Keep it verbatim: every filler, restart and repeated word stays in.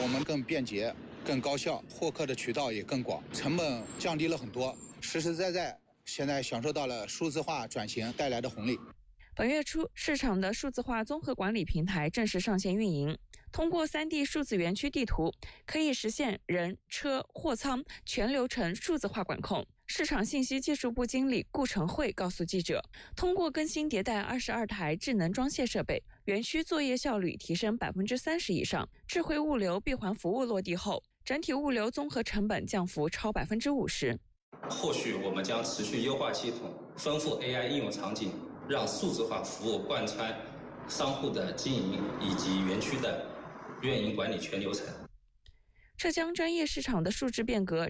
我们更便捷、更高效，获客的渠道也更广，成本降低了很多，实实在在现在享受到了数字化转型带来的红利。 本月初，市场的数字化综合管理平台正式上线运营。通过 三 D 数字园区地图，可以实现人、车、货仓全流程数字化管控。市场信息技术部经理顾成慧告诉记者，通过更新迭代二十二台智能装卸设备，园区作业效率提升 百分之三十 以上。智慧物流闭环服务落地后，整体物流综合成本降幅超 百分之五十。 后续我们将持续优化系统，丰富 A I 应用场景，让数字化服务贯穿商户的经营以及园区的运营管理全流程。 浙江专业市场的数值变革